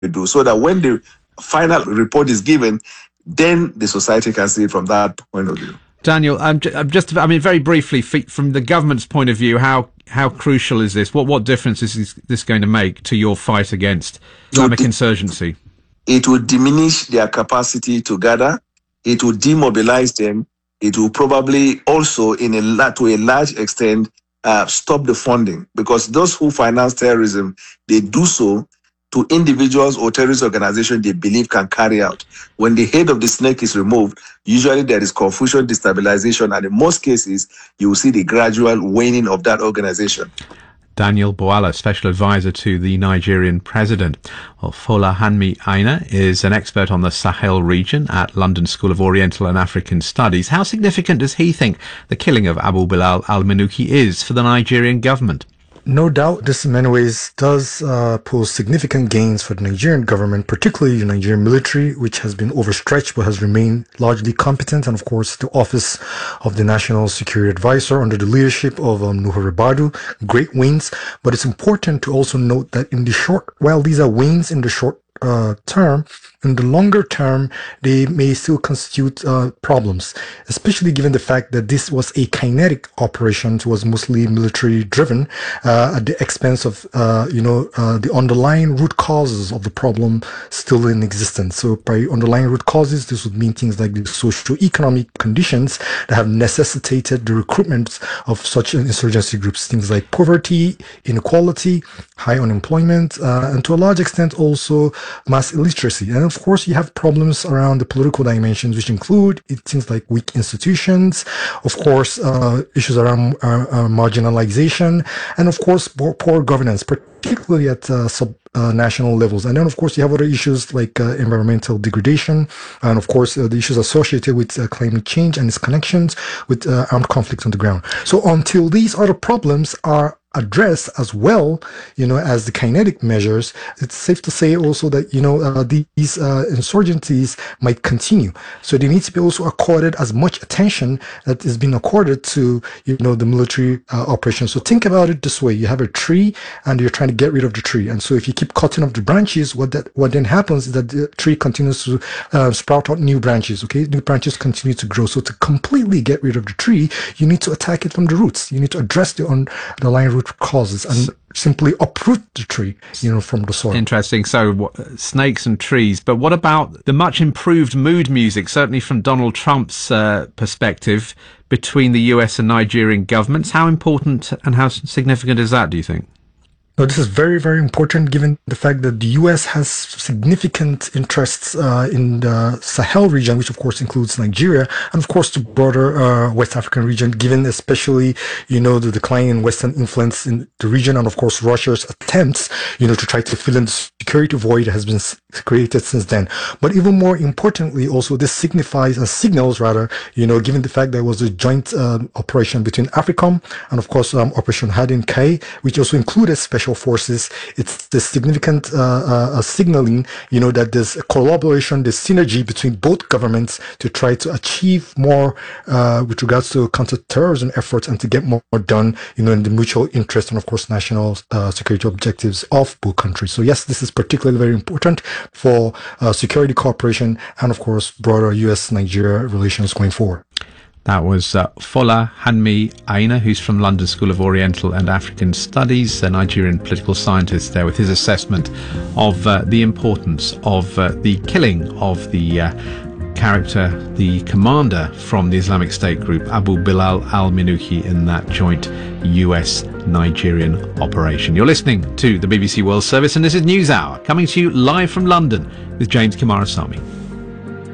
do, so that when the final report is given, then the society can see it from that point of view. Daniel, very briefly, from the government's point of view, how crucial is this? What difference is this going to make to your fight against Islamic insurgency? It will diminish their capacity to gather. It will demobilize them. It will probably also, to a large extent, stop the funding, because those who finance terrorism, they do so to individuals or terrorist organizations they believe can carry out. When the head of the snake is removed, usually there is confusion, destabilization, and in most cases, you will see the gradual waning of that organization. Daniel Bwala, Special Advisor to the Nigerian President. Well, Fola Hanmi Aina is an expert on the Sahel region at London School of Oriental and African Studies. How significant does he think the killing of Abu Bilal al-Minuki is for the Nigerian government? No doubt this in many ways does pose significant gains for the Nigerian government, particularly the Nigerian military, which has been overstretched but has remained largely competent, and of course the office of the National Security Advisor under the leadership of Nuhu Ribadu, great wins. But it's important to also note that while these are wins in the short term, in the longer term, they may still constitute problems, especially given the fact that this was a kinetic operation. It was mostly military driven at the expense of, the underlying root causes of the problem still in existence. So by underlying root causes, this would mean things like the socio-economic conditions that have necessitated the recruitment of such insurgency groups, things like poverty, inequality, high unemployment, and to a large extent also mass illiteracy. And of course, you have problems around the political dimensions, which include things like weak institutions, of course, issues around marginalization, and of course, poor governance, particularly at national levels. And then, of course, you have other issues like environmental degradation, and of course, the issues associated with climate change and its connections with armed conflict on the ground. So until these other problems are addressed as well, as the kinetic measures, it's safe to say also that, these insurgencies might continue. So they need to be also accorded as much attention that is being accorded to, the military operation. So think about it this way. You have a tree and you're trying to get rid of the tree. And so if you keep cutting off the branches, what then happens is that the tree continues to sprout out new branches, okay? New branches continue to grow. So to completely get rid of the tree, you need to attack it from the roots. You need to address the underlying root causes and simply uproot the tree, from the soil. Interesting. So snakes and trees. But what about the much improved mood music, certainly from Donald Trump's perspective, between the US and Nigerian governments? How important and how significant is that, do you think? Now, this is very, very important given the fact that the U.S. has significant interests in the Sahel region, which of course includes Nigeria, and of course the broader West African region, given especially, the decline in Western influence in the region, and of course Russia's attempts, to try to fill in the security void that has been created since then. But even more importantly, also this signals, given the fact there was a joint operation between AFRICOM and of course Operation Hardin Kai, which also included special forces. It's the significant signaling, that there's a collaboration, there's synergy between both governments to try to achieve more with regards to counter-terrorism efforts and to get more done, in the mutual interest and of course national security objectives of both countries. So yes, this is particularly very important for security cooperation and of course broader US-Nigeria relations going forward. That was Fola Hanmi Aina, who's from London School of Oriental and African Studies, a Nigerian political scientist there with his assessment of the importance of the killing of the the commander from the Islamic State group, Abu Bilal al-Minuki, in that joint US-Nigerian operation. You're listening to the BBC World Service, and this is NewsHour, coming to you live from London with James Kimarasamy.